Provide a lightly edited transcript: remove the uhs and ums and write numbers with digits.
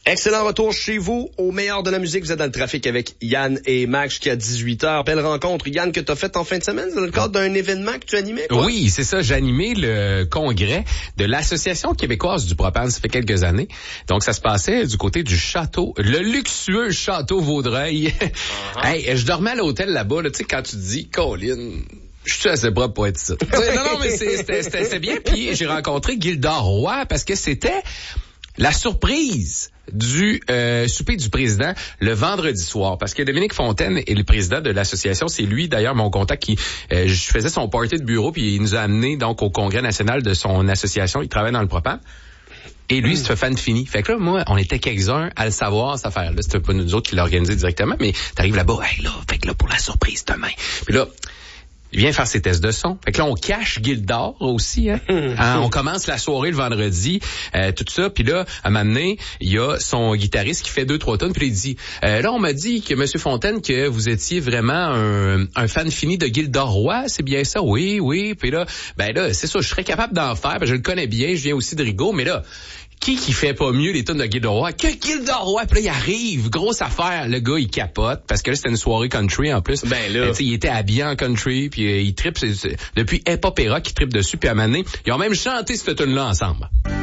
Excellent retour chez vous. Au meilleur de la musique, vous êtes dans le trafic avec Yann et Max jusqu'à 18h. Belle rencontre, Yann, que t'as faite en fin de semaine dans le cadre d'un événement que tu animais, quoi? Oui, c'est ça. J'ai animé le congrès de l'Association québécoise du propane. Ça fait quelques années. Donc, ça se passait du côté du château, le luxueux château Vaudreuil. Hey, je dormais à l'hôtel là-bas, là, tu sais, quand tu te dis, Colin, je suis assez propre pour être ici. Non, mais c'était bien. Puis, j'ai rencontré Gildor Roy parce que c'était la surprise du souper du président le vendredi soir, parce que Dominique Fontaine est le président de l'association. C'est lui d'ailleurs mon contact qui je faisais son party de bureau, puis il nous a amené donc au congrès national de son association. Il travaille dans le propane. Et lui, c'est un fan fini. Fait que là, moi, on était quelques-uns à le savoir, cette affaire-là. C'était pas nous autres qui l'organisaient directement, mais t'arrives là-bas, hey, là, fait que là, pour la surprise demain. Puis là, il vient faire ses tests de son. Fait que là, on cache Gildor aussi, hein. On commence la soirée le vendredi, tout ça. Puis là, à un moment donné, il y a son guitariste qui fait 2-3 tonnes. Puis là, il dit, là, on m'a dit que Monsieur Fontaine, que vous étiez vraiment un fan fini de Gildor Roy. C'est bien ça? Oui. Puis là, c'est ça, je serais capable d'en faire. Je le connais bien, je viens aussi de Rigaud. Mais là, qui fait pas mieux les tunes de Gildor Roy que Gildor Roy? Puis là, il arrive, grosse affaire. Le gars, il capote, parce que là, c'était une soirée country en plus. Ben là, il était habillé en country, puis il trippe, depuis Epopera qui trippe dessus, puis à un moment donné, ils ont même chanté cette tune-là ensemble.